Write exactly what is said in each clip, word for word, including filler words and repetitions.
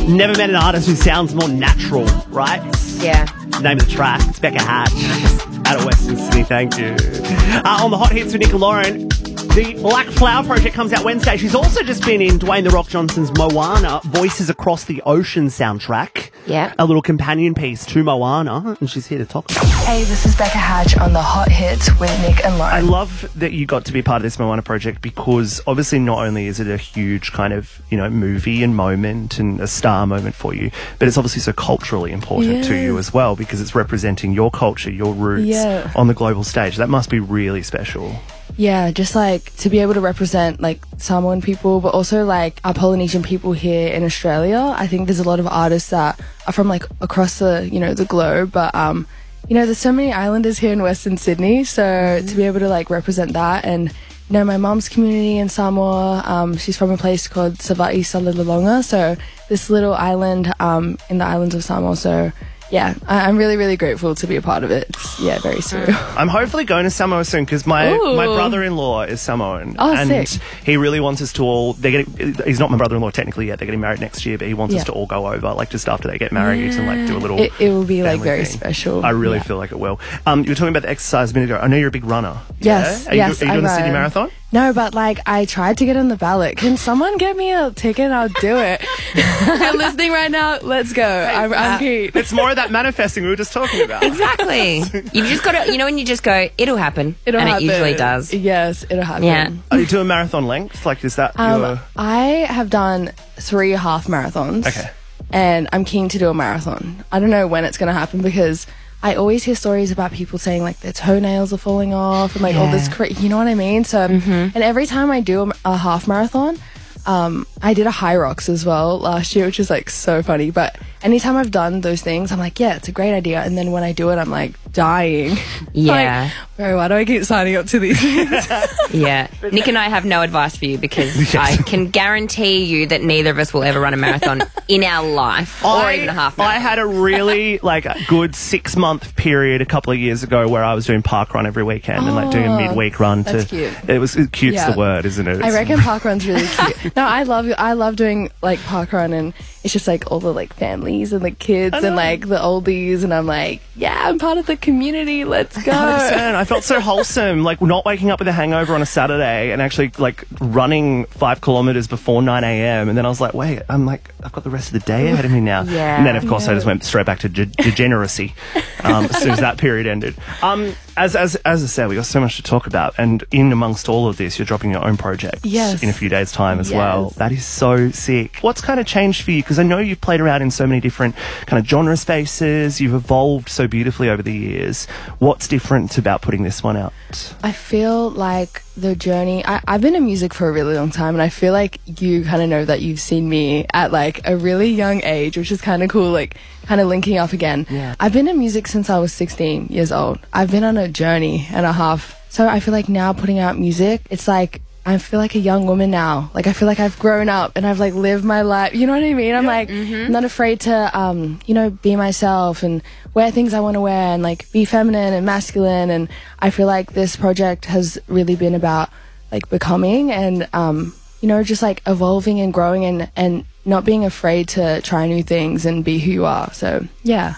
Never met an artist who sounds more natural, right? Yeah. Name of the track, it's Becca Hatch. Out of Western Sydney, thank you. Uh, on the Hot Hits with Nick and Lauren, the Black Flower Project comes out Wednesday. She's also just been in Dwayne The Rock Johnson's Moana, Voices Across the Ocean soundtrack. Yeah. A little companion piece to Moana, and she's here to talk about it. Hey, this is Becca Hatch on the Hot Hits with Nick and Lauren. I love that you got to be part of this Moana project because obviously not only is it a huge kind of, you know, movie and moment and a star moment for you, but it's obviously so culturally important Yes. to you as well because it's representing your culture, your roots Yeah. on the global stage. That must be really special. Yeah, just like to be able to represent like Samoan people, but also like our Polynesian people here in Australia. I think there's a lot of artists that are from like across the, you know, the globe, but um, you know, there's so many islanders here in Western Sydney, so mm-hmm. to be able to like represent that. And you know, my mom's community in Samoa, um, she's from a place called Sava'i Salalonga, so this little island um, in the islands of Samoa. So yeah, I- I'm really, really grateful to be a part of it. It's, yeah, very surreal. I'm hopefully going to Samoa soon because my, Ooh. my brother-in-law is Samoan. Oh, and sick. he really wants us to all, they're getting, he's not my brother-in-law technically yet, they're getting married next year, but he wants Yeah. us to all go over, like just after they get married and like do a little It, it will be like family very thing. special. I really Yeah. feel like it will. Um, you were talking about the exercise a minute ago. I know you're a big runner. Yes, Yeah? Are you, yes, are you I doing the Sydney run. Marathon? No, but like I tried to get on the ballot. Can someone get me a ticket? I'll do it. If you're listening right now, let's go. I'm, I'm uh, Pete. It's more of that manifesting we were just talking about. Exactly. You've just got to, you know, when you just go, it'll happen. It'll and happen. it usually does. Yes, it'll happen. Yeah. Are you doing marathon length? Like, is that Um, your... I have done three half marathons. Okay. And I'm keen to do a marathon. I don't know when it's going to happen because I always hear stories about people saying like their toenails are falling off and like all this, Yeah. cra- you know what I mean? So, and every time I do a, a half marathon, um, I did a high rocks as well last year, which is like so funny. But anytime I've done those things, I'm like, yeah, it's a great idea. And then when I do it, I'm like dying. Yeah. Like, bro, why do I keep signing up to these things? Yeah. Nick and I have no advice for you because I can guarantee you that neither of us will ever run a marathon in our life or I, even a half I marathon. had a really like a good six month period a couple of years ago where I was doing park run every weekend and like doing a Oh, midweek run. To, that's cute. It was cute's Yeah. the word, isn't it? I It's- reckon parkrun's really cute. No, I love I love doing like parkrun, and it's just like all the like families and the kids I know. and like the oldies, and I'm like, yeah, I'm part of the community. Let's go. one hundred percent. I felt so wholesome, like not waking up with a hangover on a Saturday and actually like running five kilometers before nine a.m. And then I was like, wait, I'm like, I've got the rest of the day ahead of me now. Yeah. And then, of course, I Yeah. just went straight back to de- degeneracy um, as soon as that period ended. Um, as, as, as I said, we got so much to talk about. And in amongst all of this, you're dropping your own project Yes. in a few days' time as Yes. well. That is so sick. What's kind of changed for you? Because I know you've played around in so many different kind of genre spaces. You've evolved so beautifully over the years. What's different about putting this one out? I feel like the journey. I, I've been in music for a really long time, and I feel like you kind of know that you've seen me at like a really young age, which is kind of cool. Like kind of linking up again. Yeah. I've been in music since I was sixteen years old. I've been on a journey and a half. So I feel like now putting out music, it's like I feel like a young woman now. Like I feel like I've grown up and I've like lived my life. You know what I mean? I'm like I'm not afraid to um, you know, be myself and wear things I want to wear and like be feminine and masculine. And I feel like this project has really been about like becoming and um, you know, just like evolving and growing and and not being afraid to try new things and be who you are. So yeah.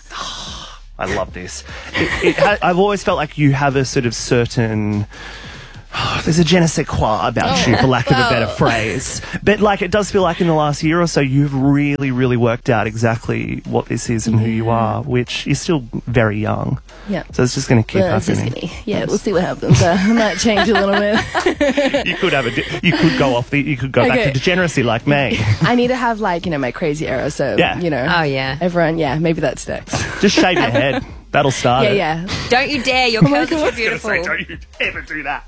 I love this. It, it ha- I've always felt like you have a sort of certain... there's a je ne sais quoi about you, for lack of a better phrase. But like, it does feel like in the last year or so, you've really, really worked out exactly what this is and who you are, which is still very young. Yeah. So it's just going to keep Well, it's just happening. gonna, yeah, we'll see what happens. Uh, I might change a little bit. You could have a, di- you could go off the, you could go back Okay. to degeneracy like me. I need to have like, you know, my crazy era. So, Yeah. you know. Oh, yeah. Everyone, yeah, maybe that sticks. Just shave your head. That'll start Yeah, it. yeah. Don't you dare. Your Oh my curls are God. too beautiful. Say, don't you ever do that.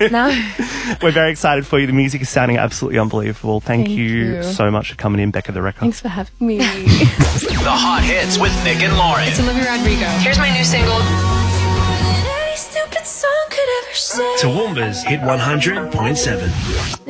No. We're very excited for you. The music is sounding absolutely unbelievable. Thank, Thank you, you. so much for coming in, Becca the Wrecker. Thanks for having me. The Hot Hits with Nick and Lauren. Olivia Rodrigo. Here's my new single. Any stupid song could ever say Toowoomba's Hit one hundred point seven.